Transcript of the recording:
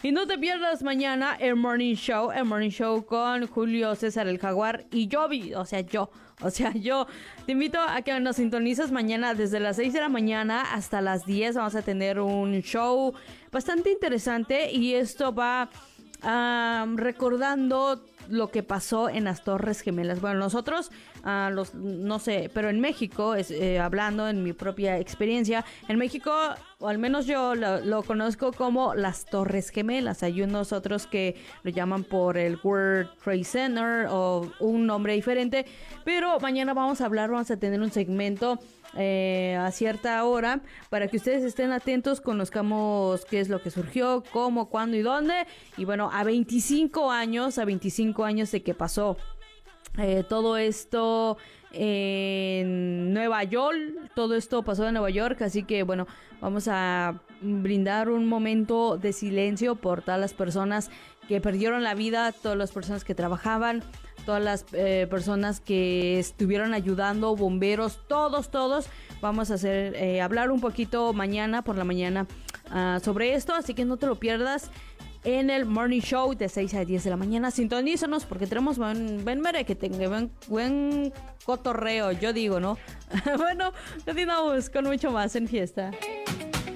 Y no te pierdas mañana el Morning Show con Julio César el Jaguar y Jovi, o sea, yo. Te invito a que nos sintonices mañana desde las 6 de la mañana hasta las 10. Vamos a tener un show bastante interesante y esto va recordando lo que pasó en las Torres Gemelas. Bueno, nosotros, no sé, pero en México, hablando en mi propia experiencia, en México, o al menos yo lo conozco como las Torres Gemelas. Hay unos otros que lo llaman por el World Trade Center o un nombre diferente, pero mañana vamos a tener un segmento a cierta hora para que ustedes estén atentos, conozcamos qué es lo que surgió, cómo, cuándo y dónde. Y bueno, a 25 años de que pasó todo esto en Nueva York, todo esto pasó en Nueva York, así que bueno, vamos a brindar un momento de silencio por todas las personas que perdieron la vida, todas las personas que trabajaban, todas las personas que estuvieron ayudando, bomberos, todos. Vamos a hablar un poquito mañana por la mañana sobre esto, así que no te lo pierdas en el Morning Show de 6 a 10 de la mañana. Sintonízanos porque tenemos buen cotorreo, yo digo, ¿no? Bueno, continuamos con mucho más en fiesta.